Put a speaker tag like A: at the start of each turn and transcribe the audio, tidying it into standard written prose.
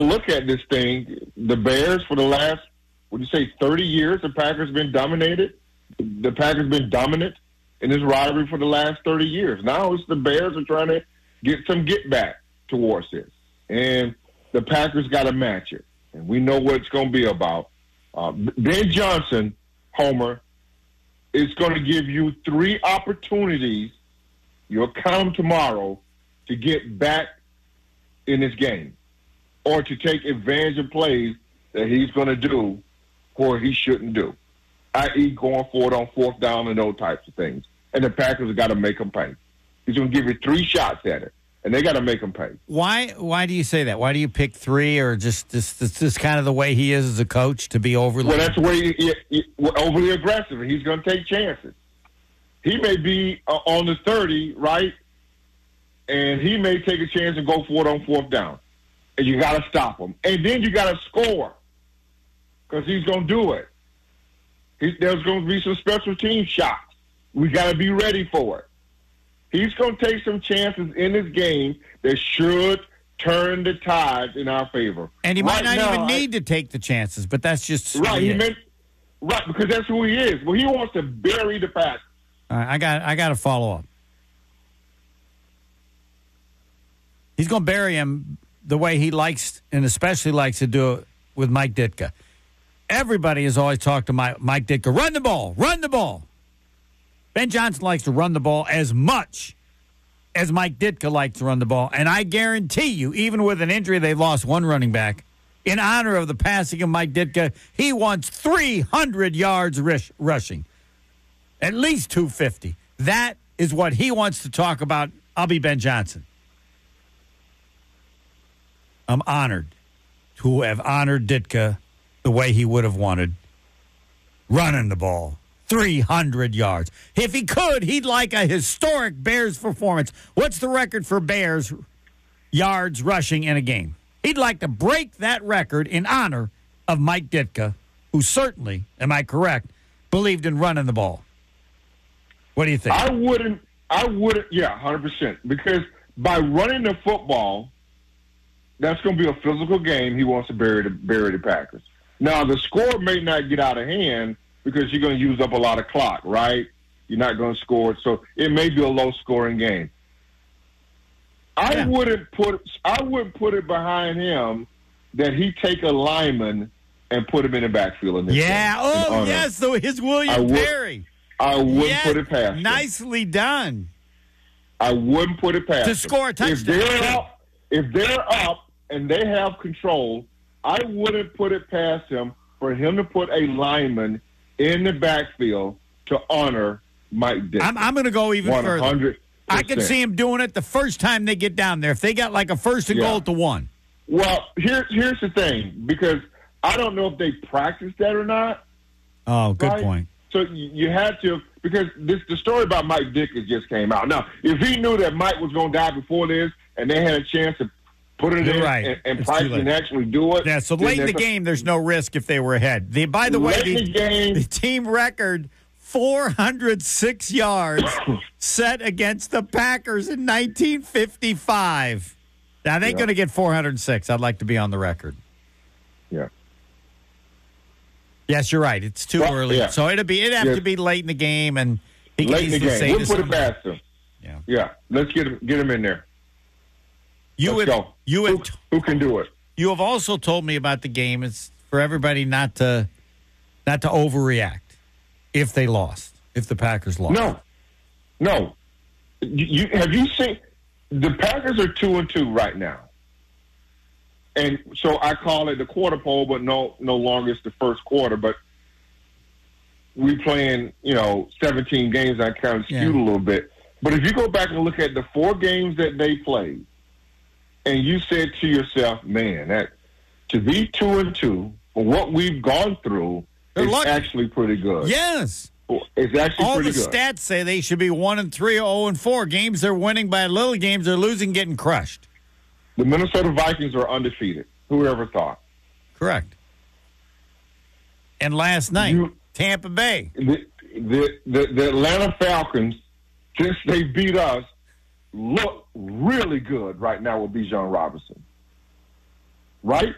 A: look at this thing, the Bears for the last, 30 years, the Packers been dominated. The Packers been dominant in this rivalry for the last 30 years. Now it's the Bears are trying to get some get back towards this. And the Packers got to match it. And we know what it's going to be about. Ben Johnson, Homer, is going to give you 3 opportunities. You'll count tomorrow to get back in this game or to take advantage of plays that he's going to do or he shouldn't do, i.e. going forward on 4th down and those types of things. And the Packers have got to make them pay. He's going to give you 3 shots at it, and they got to make them pay.
B: Why do you say that? Why do you pick 3, or just this kind of the way he is as a coach to be overly?
A: Well, that's the way he's overly aggressive, and he's going to take chances. He may be on the 30, right, and he may take a chance and go for it on 4th down, and you got to stop him. And then you got to score because he's going to do it. There's going to be some special team shots. We got to be ready for it. He's going to take some chances in this game that should turn the tides in our favor.
B: And he might not even need to take the chances, but that's just
A: right. Right, because that's who he is. Well, he wants to bury the Packers.
B: All right, I got to follow up. He's going to bury him the way he likes, and especially likes to do it with Mike Ditka. Everybody has always talked to Mike Ditka, run the ball, run the ball. Ben Johnson likes to run the ball as much as Mike Ditka likes to run the ball. And I guarantee you, even with an injury, they've lost 1 running back. In honor of the passing of Mike Ditka, he wants 300 yards rushing. At least 250. That is what he wants to talk about. I'll be Ben Johnson. I'm honored to have honored Ditka the way he would have wanted, running the ball 300 yards. If he could, he'd like a historic Bears performance. What's the record for Bears yards rushing in a game? He'd like to break that record in honor of Mike Ditka, who certainly, am I correct, believed in running the ball. What do you think?
A: I wouldn't, yeah, 100%. Because by running the football, that's going to be a physical game. He wants to bury the Packers. Now, the score may not get out of hand because you're going to use up a lot of clock, right? You're not going to score. So it may be a low-scoring game. I wouldn't put it behind him that he take a lineman and put him in the backfield in this game.
B: Yes, so his William Perry.
A: I wouldn't put it past him.
B: Nicely done.
A: I wouldn't put it past him.
B: To score a touchdown.
A: If they're up and they have control, I wouldn't put it past him for him to put a lineman in the backfield to honor Mike Ditka.
B: I'm going to go even
A: 100%.
B: further. I can see him doing it the first time they get down there. If they got like a 1st and goal to 1.
A: Well, here's the thing, because I don't know if they practiced that or not.
B: Oh, good point.
A: So you had to, because the story about Mike Ditka just came out. Now, if he knew that Mike was going to die before this and they had a chance to put it in and practice and actually do it.
B: Yeah, so late in the game, there's no risk if they were ahead. By the way, the team record, 406 yards set against the Packers in 1955. Now, they're going to get 406. I'd like to be on the record.
A: Yeah.
B: Yes, you're right. It's too early. Yeah. So it'd have to be late in the game, and he can easily say
A: we'll put it past him. Yeah. Let's get him in there. Let's go. Who can do it?
B: You have also told me about the game. It's for everybody not to overreact if they lost, if the Packers lost.
A: No. Have you seen the Packers are 2-2 right now, and so I call it the quarter pole, but no longer it's the first quarter. But we playing 17 games. I kind of skewed a little bit. But if you go back and look at the 4 games that they played, and you said to yourself, man, that to be 2-2 for what we've gone through is actually pretty good.
B: Yes.
A: It's actually
B: all
A: pretty
B: the
A: good.
B: Stats say they should be 1-3, 0-4. Games they're winning by little, games they're losing, getting crushed.
A: The Minnesota Vikings are undefeated. Who ever thought?
B: Correct. And last night, Tampa Bay.
A: The Atlanta Falcons, since they beat us, look really good right now with Bijan Robinson. Right?